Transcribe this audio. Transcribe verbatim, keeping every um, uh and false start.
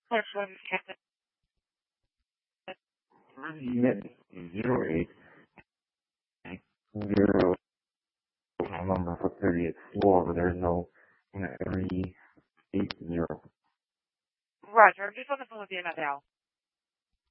Person Unit zero eight zero number for thirtieth floor, but there's no you know, every eight zero. Roger, I'm just on the phone with the N F L.